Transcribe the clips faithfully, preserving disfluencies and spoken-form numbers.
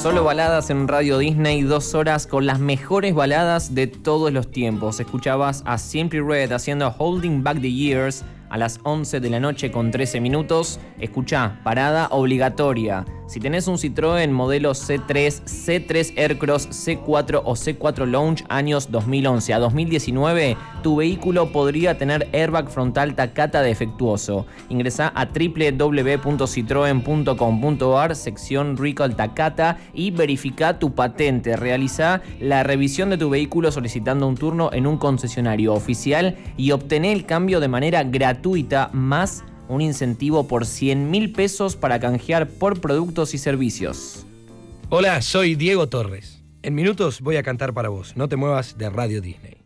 Solo baladas en Radio Disney, dos horas con las mejores baladas de todos los tiempos. Escuchabas a Simply Red haciendo Holding Back the Years a las once de la noche con trece minutos. Escuchá, parada obligatoria. Si tenés un Citroën modelo C tres, C tres Aircross, C cuatro o C cuatro Lounge años dos mil once a dos mil diecinueve, tu vehículo podría tener airbag frontal Takata defectuoso. Ingresá a doble u doble u doble u punto citroen punto com punto a r, sección Recall Takata, y verificá tu patente. Realizá la revisión de tu vehículo solicitando un turno en un concesionario oficial y obtené el cambio de manera gratuita, más un incentivo por cien mil pesos para canjear por productos y servicios. Hola, soy Diego Torres. En minutos voy a cantar para vos. No te muevas de Radio Disney.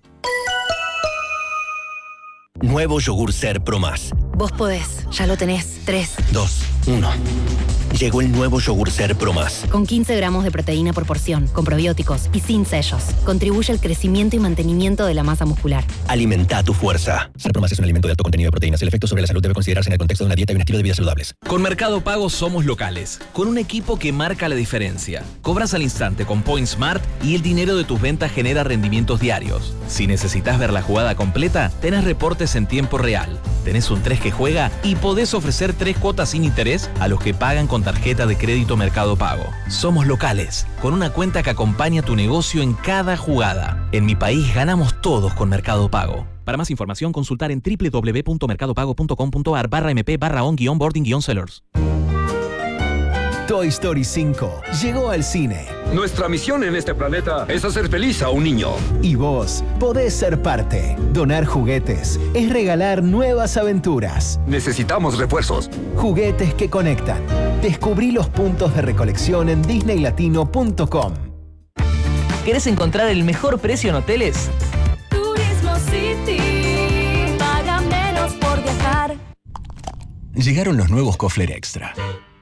Nuevo yogur Ser Pro Más. Vos podés, ya lo tenés. tres, dos, uno. Llegó el nuevo yogur Ser Pro Más. Con quince gramos de proteína por porción, con probióticos y sin sellos. Contribuye al crecimiento y mantenimiento de la masa muscular. Alimenta tu fuerza. Ser Pro Más es un alimento de alto contenido de proteínas. El efecto sobre la salud debe considerarse en el contexto de una dieta y un estilo de vida saludables. Con Mercado Pago somos locales, con un equipo que marca la diferencia. Cobras al instante con Point Smart y el dinero de tus ventas genera rendimientos diarios. Si necesitas ver la jugada completa, tenés reportes en tiempo real. Tenés un tres que juega y podés ofrecer tres cuotas sin interés a los que pagan con tarjeta de crédito Mercado Pago. Somos locales, con una cuenta que acompaña tu negocio en cada jugada. En mi país ganamos todos con Mercado Pago. Para más información, consultar en doble u doble u doble u punto mercado pago punto com punto a r barra mp barra on guión boarding guión sellers. Toy Story cinco llegó al cine. Nuestra misión en este planeta es hacer feliz a un niño. Y vos podés ser parte. Donar juguetes es regalar nuevas aventuras. Necesitamos refuerzos. Juguetes que conectan. Descubrí los puntos de recolección en disney latino punto com. ¿Querés encontrar el mejor precio en hoteles? Turismo City. Paga menos por viajar. Llegaron los nuevos Kofler Extra.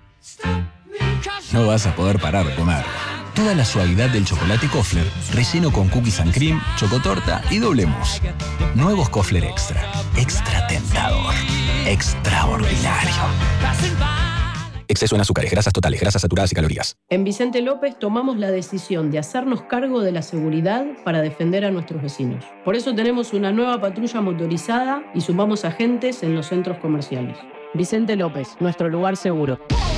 No vas a poder parar de comer. Toda la suavidad del chocolate Kofler, relleno con cookies and cream, chocotorta y doble mousse. Nuevos Kofler Extra. Extra tentador. Extraordinario. Exceso en azúcares, grasas totales, grasas saturadas y calorías. En Vicente López tomamos la decisión de hacernos cargo de la seguridad para defender a nuestros vecinos. Por eso tenemos una nueva patrulla motorizada y sumamos agentes en los centros comerciales. Vicente López, nuestro lugar seguro.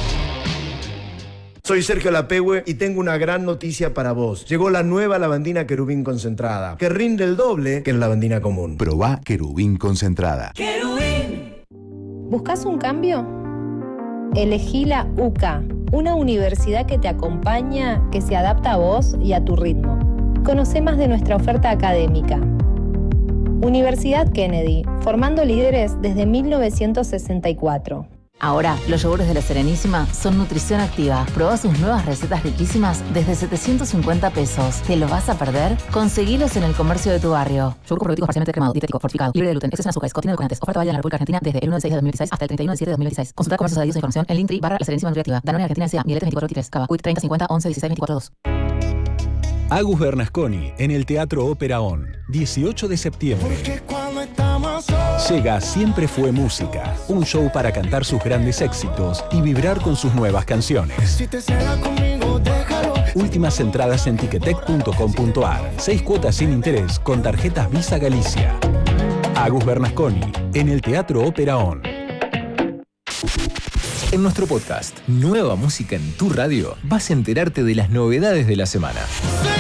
Soy Sergio Lapehue y tengo una gran noticia para vos. Llegó la nueva lavandina Querubín concentrada, que rinde el doble que la lavandina común. Probá Querubín concentrada. ¡Querubín! ¿Buscas un cambio? Elegí la U C A, una universidad que te acompaña, que se adapta a vos y a tu ritmo. Conoce más de nuestra oferta académica. Universidad Kennedy, formando líderes desde mil novecientos sesenta y cuatro. Ahora, los yogures de La Serenísima son nutrición activa. Probá sus nuevas recetas riquísimas desde setecientos cincuenta pesos. ¿Te lo vas a perder? Conseguilos en el comercio de tu barrio. Yogur con probióticos parcialmente cremado, dietético, fortificado, libre de gluten, exceso en azúcares, contiene edulcorantes. Oferta válida en la República Argentina desde el uno de seis de dos mil dieciséis hasta el treinta y uno de siete de dos mil dieciséis. Consulta comercios adheridos e información en Linktree barra La Serenísima Nutriactiva. Danone Argentina S A, Miletes veinticuatro veintitrés, Cava, Quick treinta cincuenta once dieciséis veinticuatro dos. Agus Bernasconi en el Teatro Ópera On, dieciocho de septiembre. Llega Siempre Fue Música, un show para cantar sus grandes éxitos y vibrar con sus nuevas canciones. Si te conmigo, déjalo. Últimas entradas en ticketek punto com punto a r. Seis cuotas sin interés con tarjetas Visa Galicia. Agus Bernasconi en el Teatro Ópera On. En nuestro podcast, Nueva Música en tu Radio, vas a enterarte de las novedades de la semana.